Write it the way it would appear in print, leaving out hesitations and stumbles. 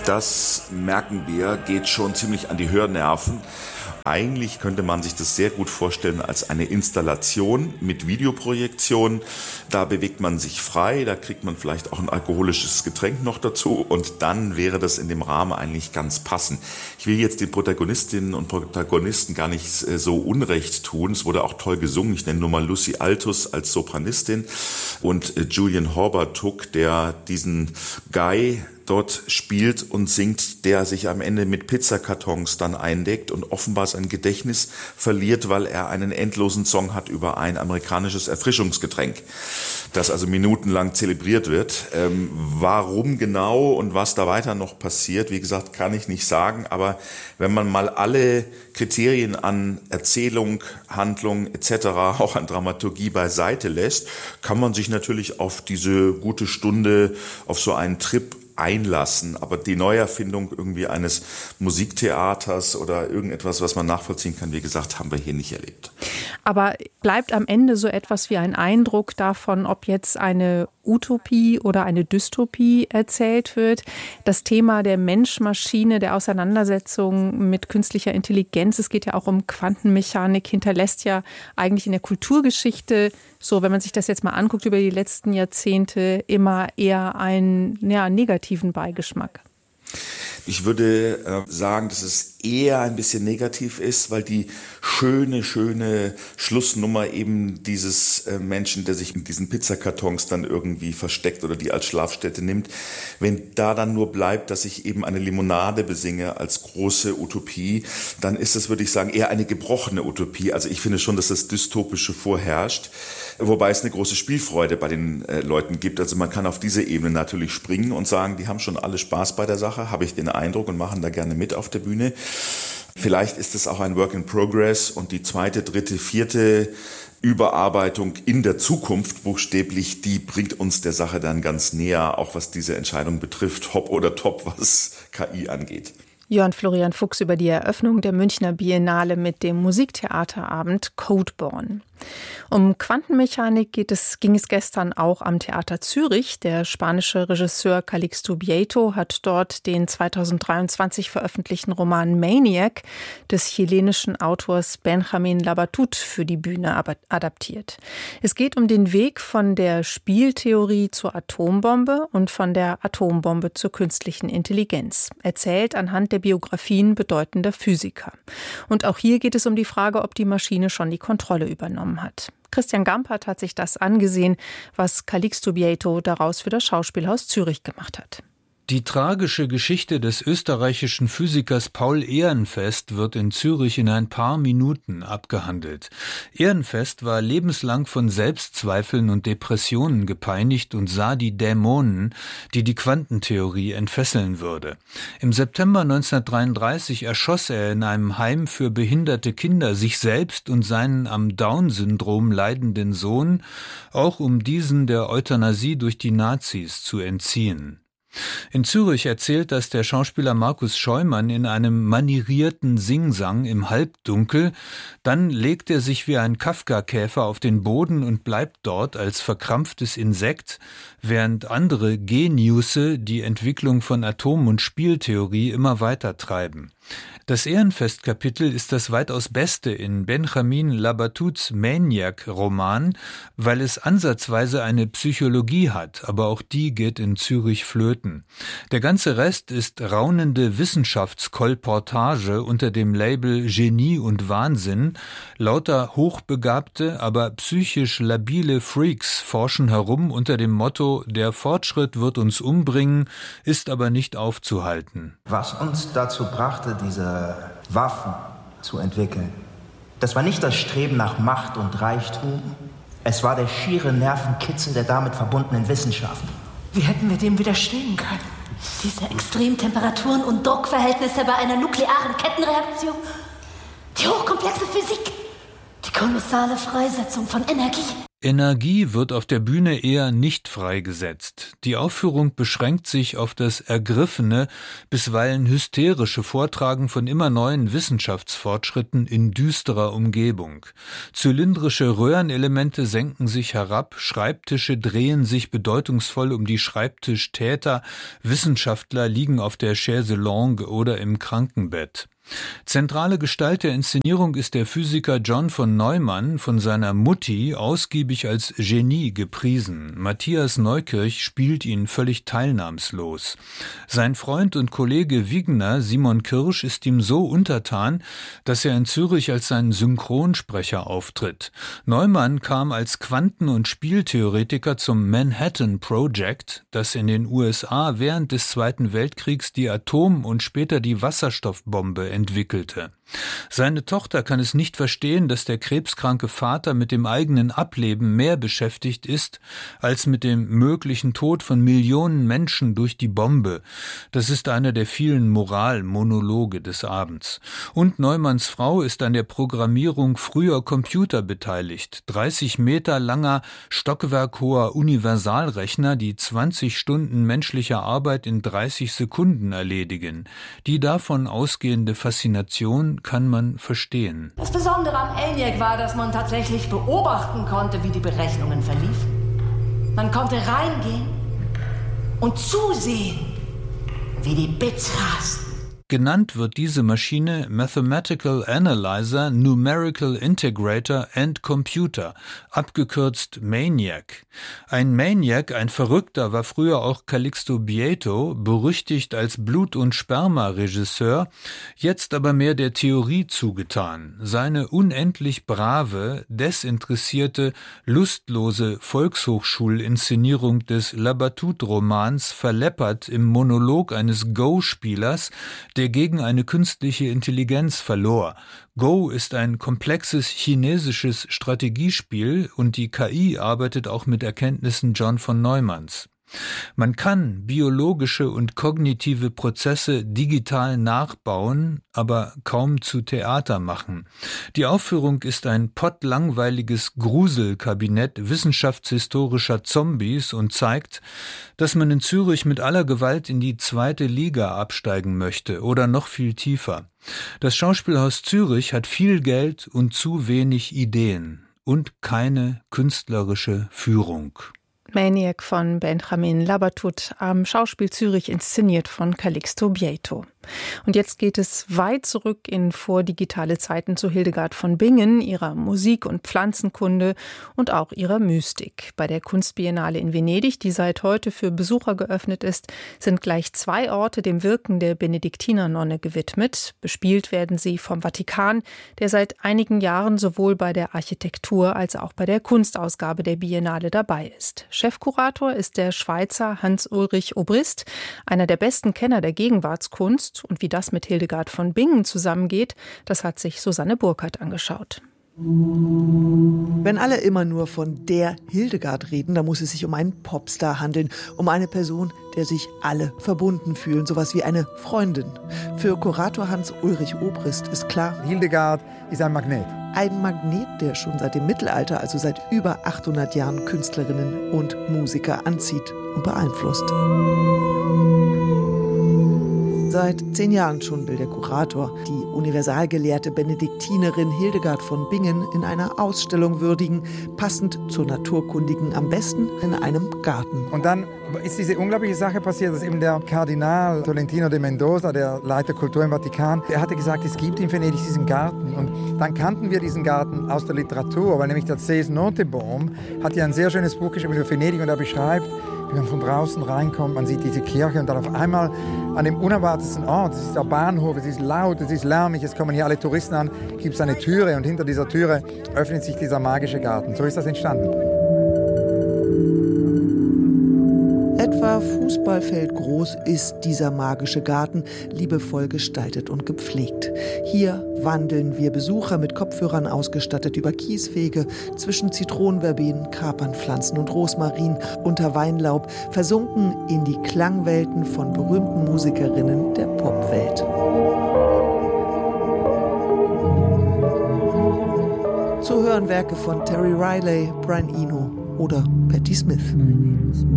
das merken wir, geht schon ziemlich an die Hörnerven. Eigentlich könnte man sich das sehr gut vorstellen als eine Installation mit Videoprojektion. Da bewegt man sich frei, da kriegt man vielleicht auch ein alkoholisches Getränk noch dazu und dann wäre das in dem Rahmen eigentlich ganz passend. Ich will jetzt den Protagonistinnen und Protagonisten gar nicht so unrecht tun. Es wurde auch toll gesungen. Ich nenne nur mal Lucy Altus als Sopranistin und Julian Horbatuk, der diesen Guy dort spielt und singt, der sich am Ende mit Pizzakartons dann eindeckt und offenbar sein Gedächtnis verliert, weil er einen endlosen Song hat über ein amerikanisches Erfrischungsgetränk, das also minutenlang zelebriert wird. Warum genau und was da weiter noch passiert, wie gesagt, kann ich nicht sagen, aber wenn man mal alle Kriterien an Erzählung, Handlung etc., auch an Dramaturgie beiseite lässt, kann man sich natürlich auf diese gute Stunde, auf so einen Trip einlassen, aber die Neuerfindung irgendwie eines Musiktheaters oder irgendetwas, was man nachvollziehen kann, wie gesagt, haben wir hier nicht erlebt. Aber bleibt am Ende so etwas wie ein Eindruck davon, ob jetzt eine Utopie oder eine Dystopie erzählt wird? Das Thema der Mensch-Maschine, der Auseinandersetzung mit künstlicher Intelligenz, es geht ja auch um Quantenmechanik, hinterlässt ja eigentlich in der Kulturgeschichte, so wenn man sich das jetzt mal anguckt über die letzten Jahrzehnte, immer eher einen negativen Beigeschmack. Ich würde sagen, dass es eher ein bisschen negativ ist, weil die schöne Schlussnummer eben dieses Menschen, der sich in diesen Pizzakartons dann irgendwie versteckt oder die als Schlafstätte nimmt, wenn da dann nur bleibt, dass ich eben eine Limonade besinge als große Utopie, dann ist es, würde ich sagen, eher eine gebrochene Utopie. Also ich finde schon, dass das Dystopische vorherrscht, wobei es eine große Spielfreude bei den Leuten gibt. Also man kann auf diese Ebene natürlich springen und sagen, die haben schon alle Spaß bei der Sache, habe ich den Eindruck, und machen da gerne mit auf der Bühne. Vielleicht ist es auch ein Work in Progress und die zweite, dritte, vierte Überarbeitung in der Zukunft buchstäblich, die bringt uns der Sache dann ganz näher, auch was diese Entscheidung betrifft, hopp oder top, was KI angeht. Jörn Florian Fuchs über die Eröffnung der Münchner Biennale mit dem Musiktheaterabend Codeborn. Um Quantenmechanik ging es gestern auch am Theater Zürich. Der spanische Regisseur Calixto Bieito hat dort den 2023 veröffentlichten Roman Maniac des chilenischen Autors Benjamin Labatut für die Bühne adaptiert. Es geht um den Weg von der Spieltheorie zur Atombombe und von der Atombombe zur künstlichen Intelligenz, erzählt anhand der Biografien bedeutender Physiker. Und auch hier geht es um die Frage, ob die Maschine schon die Kontrolle übernommen hat. Christian Gampert hat sich das angesehen, was Calixto Bieito daraus für das Schauspielhaus Zürich gemacht hat. Die tragische Geschichte des österreichischen Physikers Paul Ehrenfest wird in Zürich in ein paar Minuten abgehandelt. Ehrenfest war lebenslang von Selbstzweifeln und Depressionen gepeinigt und sah die Dämonen, die die Quantentheorie entfesseln würde. Im September 1933 erschoss er in einem Heim für behinderte Kinder sich selbst und seinen am Down-Syndrom leidenden Sohn, auch um diesen der Euthanasie durch die Nazis zu entziehen. In Zürich erzählt das der Schauspieler Markus Scheumann in einem manierierten Singsang im Halbdunkel, dann legt er sich wie ein Kafka-Käfer auf den Boden und bleibt dort als verkrampftes Insekt, während andere Geniusse die Entwicklung von Atom- und Spieltheorie immer weiter treiben. Das Ehrenfest-Kapitel ist das weitaus beste in Benjamin Labatuts Maniac-Roman, weil es ansatzweise eine Psychologie hat, aber auch die geht in Zürich flöten. Der ganze Rest ist raunende Wissenschaftskolportage unter dem Label Genie und Wahnsinn. Lauter hochbegabte, aber psychisch labile Freaks forschen herum unter dem Motto, der Fortschritt wird uns umbringen, ist aber nicht aufzuhalten. Was uns dazu brachte, diese Waffen zu entwickeln, das war nicht das Streben nach Macht und Reichtum, es war der schiere Nervenkitzel der damit verbundenen Wissenschaft. Wie hätten wir dem widerstehen können? Diese Extremtemperaturen und Druckverhältnisse bei einer nuklearen Kettenreaktion, die hochkomplexe Physik, die kolossale Freisetzung von Energie. Energie wird auf der Bühne eher nicht freigesetzt. Die Aufführung beschränkt sich auf das ergriffene, bisweilen hysterische Vortragen von immer neuen Wissenschaftsfortschritten in düsterer Umgebung. Zylindrische Röhrenelemente senken sich herab, Schreibtische drehen sich bedeutungsvoll um die Schreibtischtäter, Wissenschaftler liegen auf der Chaise longue oder im Krankenbett. Zentrale Gestalt der Inszenierung ist der Physiker John von Neumann, von seiner Mutti ausgiebig als Genie gepriesen. Matthias Neukirch spielt ihn völlig teilnahmslos. Sein Freund und Kollege Wigner, Simon Kirsch, ist ihm so untertan, dass er in Zürich als sein Synchronsprecher auftritt. Neumann kam als Quanten- und Spieltheoretiker zum Manhattan Project, das in den USA während des Zweiten Weltkriegs die Atom- und später die Wasserstoffbombe entwickelte. Seine Tochter kann es nicht verstehen, dass der krebskranke Vater mit dem eigenen Ableben mehr beschäftigt ist, als mit dem möglichen Tod von Millionen Menschen durch die Bombe. Das ist einer der vielen Moralmonologe des Abends. Und Neumanns Frau ist an der Programmierung früher Computer beteiligt. 30 Meter langer, stockwerkhoher Universalrechner, die 20 Stunden menschlicher Arbeit in 30 Sekunden erledigen. Die davon ausgehende Faszination kann man verstehen. Das Besondere am ENIAC war, dass man tatsächlich beobachten konnte, wie die Berechnungen verliefen. Man konnte reingehen und zusehen, wie die Bits rasten. Genannt wird diese Maschine Mathematical Analyzer, Numerical Integrator and Computer, abgekürzt MANIAC. Ein Maniac, ein Verrückter, war früher auch Calixto Bieto, berüchtigt als Blut- und Sperma-Regisseur, jetzt aber mehr der Theorie zugetan. Seine unendlich brave, desinteressierte, lustlose Volkshochschulinszenierung des Labatut-Romans verleppert im Monolog eines Go-Spielers, der gegen eine künstliche Intelligenz verlor. Go ist ein komplexes chinesisches Strategiespiel und die KI arbeitet auch mit Erkenntnissen John von Neumanns. Man kann biologische und kognitive Prozesse digital nachbauen, aber kaum zu Theater machen. Die Aufführung ist ein pottlangweiliges Gruselkabinett wissenschaftshistorischer Zombies und zeigt, dass man in Zürich mit aller Gewalt in die 2. Liga absteigen möchte oder noch viel tiefer. Das Schauspielhaus Zürich hat viel Geld und zu wenig Ideen und keine künstlerische Führung. Maniac von Benjamin Labatut am Schauspiel Zürich, inszeniert von Calixto Bieto. Und jetzt geht es weit zurück in vordigitale Zeiten zu Hildegard von Bingen, ihrer Musik- und Pflanzenkunde und auch ihrer Mystik. Bei der Kunstbiennale in Venedig, die seit heute für Besucher geöffnet ist, sind gleich 2 Orte dem Wirken der Benediktinernonne gewidmet. Bespielt werden sie vom Vatikan, der seit einigen Jahren sowohl bei der Architektur als auch bei der Kunstausgabe der Biennale dabei ist. Chefkurator ist der Schweizer Hans-Ulrich Obrist, einer der besten Kenner der Gegenwartskunst. Und wie das mit Hildegard von Bingen zusammengeht, das hat sich Susanne Burkhardt angeschaut. Wenn alle immer nur von der Hildegard reden, dann muss es sich um einen Popstar handeln, um eine Person, der sich alle verbunden fühlen, sowas wie eine Freundin. Für Kurator Hans-Ulrich Obrist ist klar, Hildegard ist ein Magnet. Ein Magnet, der schon seit dem Mittelalter, also seit über 800 Jahren, Künstlerinnen und Musiker anzieht und beeinflusst. Seit 10 Jahren schon will der Kurator die universalgelehrte Benediktinerin Hildegard von Bingen in einer Ausstellung würdigen, passend zur Naturkundigen, am besten in einem Garten. Und dann ist diese unglaubliche Sache passiert, dass eben der Kardinal Tolentino de Mendoza, der Leiter Kultur im Vatikan, der hatte gesagt, es gibt in Venedig diesen Garten. Und dann kannten wir diesen Garten aus der Literatur, weil nämlich der C.S. Nottebohm hat ja ein sehr schönes Buch geschrieben über Venedig und er beschreibt, wie man von draußen reinkommt, man sieht diese Kirche und dann auf einmal an dem unerwartetsten Ort, es ist der Bahnhof, es ist laut, es ist lärmig, es kommen hier alle Touristen an, gibt es eine Türe und hinter dieser Türe öffnet sich dieser magische Garten. So ist das entstanden. Etwa Fußballfeld groß ist dieser magische Garten, liebevoll gestaltet und gepflegt. Hier wandeln wir Besucher mit Kopfhörern ausgestattet über Kieswege, zwischen Zitronenverbenen, Kapernpflanzen und Rosmarin, unter Weinlaub, versunken in die Klangwelten von berühmten Musikerinnen der Popwelt. Zu hören Werke von Terry Riley, Brian Eno oder Patti Smith.